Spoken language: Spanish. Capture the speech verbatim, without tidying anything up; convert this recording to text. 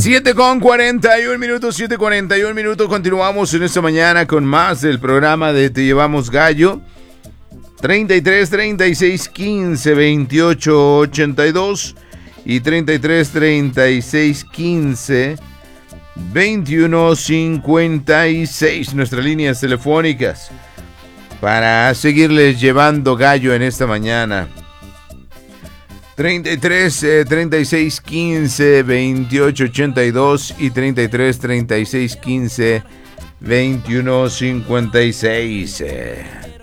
siete con cuarenta y un minutos, siete cuarenta y un minutos. Continuamos en esta mañana con más del programa de Te Llevamos Gallo. treinta y tres, treinta y seis, quince, veintiocho, ochenta y dos y treinta y tres, treinta y seis, quince, veintiuno, cincuenta y seis. Nuestras líneas telefónicas para seguirles llevando gallo en esta mañana. treinta y tres, treinta y seis, quince, veintiocho, ochenta y dos y treinta y tres, treinta y seis, quince, veintiuno, cincuenta y seis.